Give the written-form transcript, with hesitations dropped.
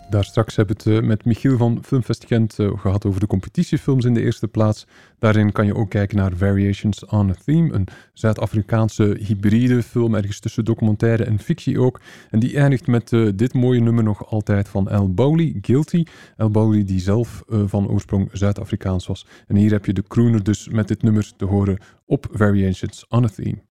Daar straks hebben we het met Michiel van Filmfest Gent gehad over de competitiefilms in de eerste plaats. Daarin kan je ook kijken naar Variations on a Theme, een Zuid-Afrikaanse hybride film, ergens tussen documentaire en fictie ook. En die eindigt met dit mooie nummer nog altijd van Al Bowlly, Guilty. Al Bowlly die zelf van oorsprong Zuid-Afrikaans was. En hier heb je de crooner dus met dit nummer te horen op Variations on a Theme.